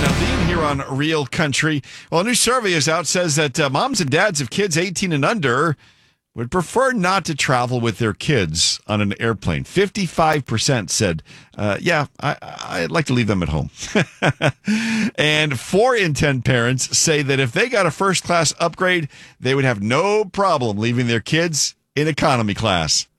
Naldine here on Real Country. Well, a new survey is out, says that moms and dads of kids 18 and under would prefer not to travel with their kids on an airplane. 55% said, I'd like to leave them at home. And 4 in 10 parents say that if they got a first class upgrade, they would have no problem leaving their kids in economy class.